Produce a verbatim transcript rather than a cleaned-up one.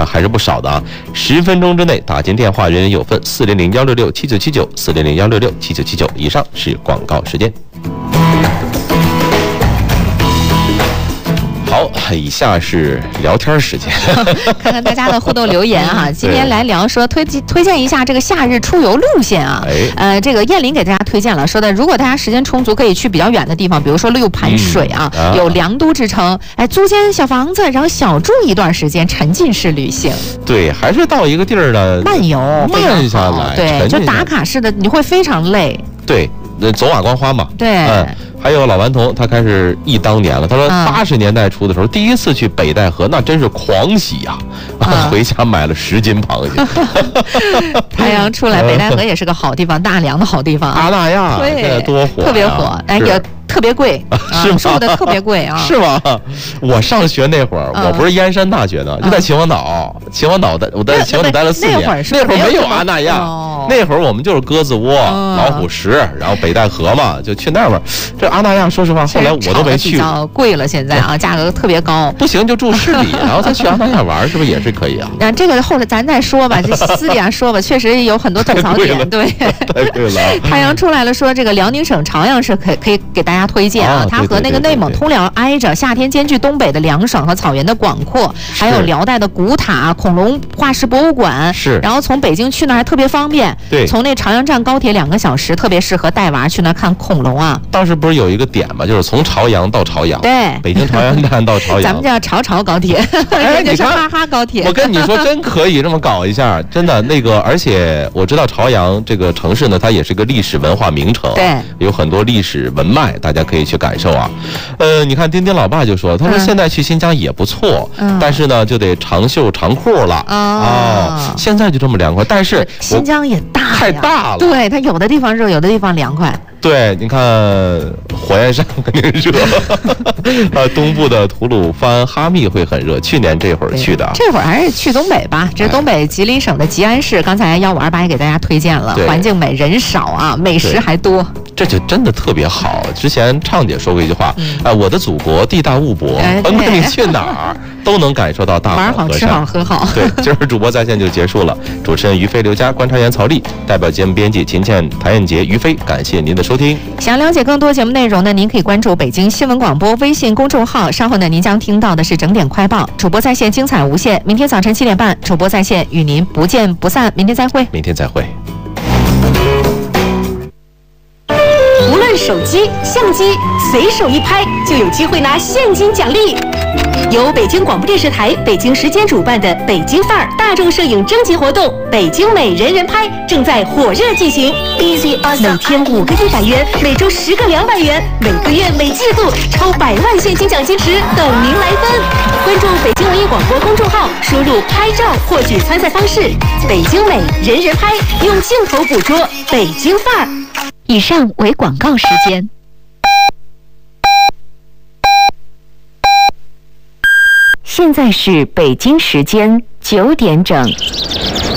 还是不少的啊。十分钟之内打进电话，人人有份。四零零幺六六七九七九，四零零幺六六七九七九。以上是广告时间。好，以下是聊天时间， 看看大家的互动留言啊。今天来聊说推推荐一下这个夏日出游路线啊。呃，这个燕玲给大家推荐了，说的如果大家时间充足，可以去比较远的地方，比如说六盘水啊，嗯、啊有良都之称。哎，租间小房子，然后小住一段时间，沉浸式旅行。 对，还是到一个地儿呢， 漫游， 慢下来， 对，就打卡式的，你会非常累。 对，那走马观花嘛。 对， 嗯。还有老顽童，他开始忆当年了。他说，八十年代初的时候，嗯、第一次去北戴河，那真是狂喜呀、啊！啊、回家买了十斤螃蟹。 太阳出来，北戴河也是个好地方，大梁的好地方。 阿那亚，对，多火、啊， 特别火，哎也特别贵， 是吗？ 住的特别贵啊， 是吗？我上学那会儿，我不是燕山大学的，就在秦皇岛。秦皇岛的，我在秦皇岛待了四年。 那会儿那会儿没有阿那亚，那会儿我们就是鸽子窝、老虎石，然后北戴河嘛，就去那边。这阿那亚，说实话，后来我都没去。 比较贵了，现在啊，价格特别高。 不行就住市里，然后再去阿那亚玩，是不是也是可以啊？ 那这个后来咱再说吧，这私底下说吧，确实有很多吐槽点。对， 太贵了。 太阳出来了，说这个辽宁省朝阳市可可以给大家推荐啊，它和那个内蒙通辽挨着，夏天兼具东北的凉爽和草原的广阔，还有辽代的古塔、恐龙化石博物馆。 是， 然后从北京去那儿还特别方便。 对， 从那朝阳站高铁两个小时，特别适合带娃去那儿看恐龙啊。 当时不是有一个点嘛，就是从朝阳到朝阳。 对， 北京朝阳站到朝阳。 咱们叫朝朝高铁， 哎， 这是哈哈高铁。 我跟你说，真可以这么搞一下，真的那个，而且我知道朝阳这个城市呢，它也是个历史文化名城， 对， 有很多历史文脉，大家可以去感受啊。呃，你看丁丁老爸就说，他说现在去新疆也不错，嗯、但是呢就得长袖长裤了啊、哦。现在就这么凉快，但是新疆也大呀， 太大了， 对，它有的地方热，有的地方凉快。 对，你看火焰山肯定热，呃，东部的吐鲁番、哈密会很热。去年这会儿去的， 这会儿还是去东北吧。这是东北吉林省的吉安市，刚才幺五二八也给大家推荐了，环境美，人少啊，美食还多， 这就真的特别好。之前畅姐说过一句话，啊、嗯呃，我的祖国地大物博，甭管你去哪儿都能感受到大好河山。 玩好吃好喝好。 对，今儿主播在线就结束了。主持人于飞、刘佳，观察员曹丽，代表节目编辑秦倩、谭艳杰、于飞，感谢您的收听。 想了解更多节目内容呢，您可以关注北京新闻广播微信公众号。稍后呢，您将听到的是整点快报，主播在线精彩无限。明天早晨七点半，主播在线与您不见不散。明天再会。 明天再会。 无论手机、相机，随手一拍就有机会拿现金奖励。由北京广播电视台北京时间主办的北京范儿大众摄影征集活动“北京美人人拍”正在火热进行。每天五个一百元，每周十个两百元，每个月每季度超百万现金奖金池等您来分。关注北京文艺广播公众号，输入“拍照”获取参赛方式。北京美人人拍，用镜头捕捉北京范儿。以上为广告时间。现在是北京时间九点整。